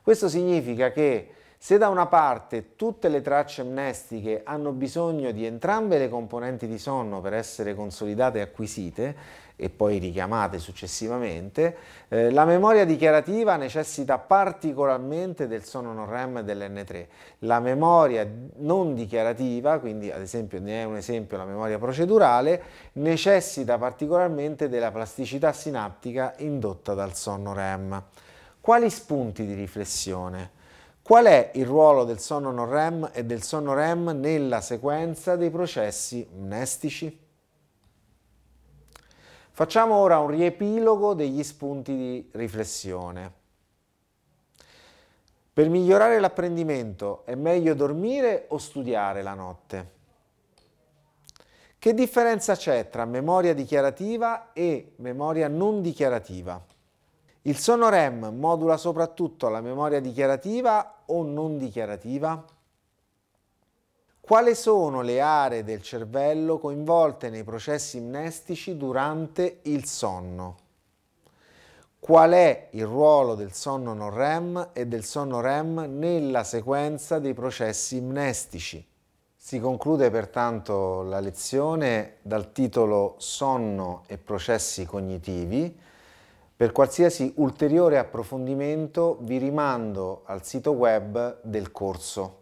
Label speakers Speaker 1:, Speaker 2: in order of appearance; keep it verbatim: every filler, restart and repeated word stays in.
Speaker 1: Questo significa che se da una parte tutte le tracce amnestiche hanno bisogno di entrambe le componenti di sonno per essere consolidate e acquisite e poi richiamate successivamente, eh, la memoria dichiarativa necessita particolarmente del sonno non REM e dell'N tre. La memoria non dichiarativa, quindi ad esempio ne è un esempio la memoria procedurale, necessita particolarmente della plasticità sinaptica indotta dal sonno REM. Quali spunti di riflessione? Qual è il ruolo del sonno non REM e del sonno REM nella sequenza dei processi mnestici? Facciamo ora un riepilogo degli spunti di riflessione. Per migliorare l'apprendimento è meglio dormire o studiare la notte? Che differenza c'è tra memoria dichiarativa e memoria non dichiarativa? Il sonno REM modula soprattutto la memoria dichiarativa o non dichiarativa? Quali sono le aree del cervello coinvolte nei processi mnestici durante il sonno? Qual è il ruolo del sonno non REM e del sonno REM nella sequenza dei processi mnestici? Si conclude pertanto la lezione dal titolo Sonno e processi cognitivi. Per qualsiasi ulteriore approfondimento vi rimando al sito web del corso.